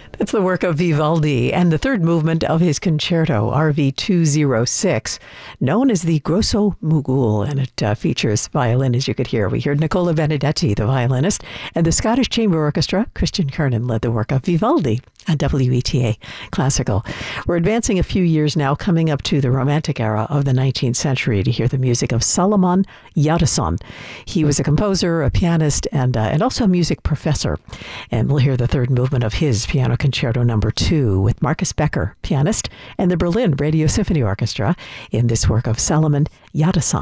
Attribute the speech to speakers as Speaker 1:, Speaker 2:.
Speaker 1: That's the work of Vivaldi and the third movement of his concerto, RV 206, known as the Grosso Mogul, and it features violin, as you could hear. We heard Nicola Benedetti, the violinist, and the Scottish Chamber Orchestra. Christian Kernan led the work of Vivaldi on WETA Classical. We're advancing a few years now, coming up to the Romantic era of the 19th century, to hear the music of Salomon Jadassohn. He was a composer, a pianist, and also a music professor. And we'll hear the third movement of his Piano Concerto Number 2 with Marcus Becker, pianist, and the Berlin Radio Symphony Orchestra in this work of Salomon Jadassohn.